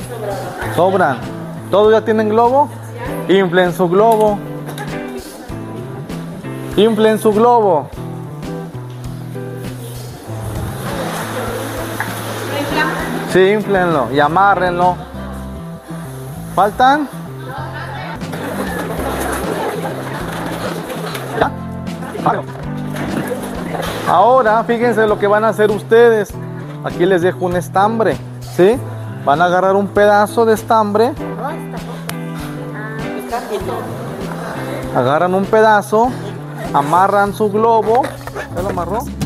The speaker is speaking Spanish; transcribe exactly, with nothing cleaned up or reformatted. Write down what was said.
Sobran. ¿Todos ya tienen globo? Inflen su globo. Inflen su globo. Sí, inflenlo y amárrenlo. ¿Faltan? ¿Ya? Ahora, fíjense lo que van a hacer ustedes. Aquí les dejo un estambre, ¿sí? Van a agarrar un pedazo de estambre. Agarran un pedazo, amarran su globo. ¿Ya lo amarró?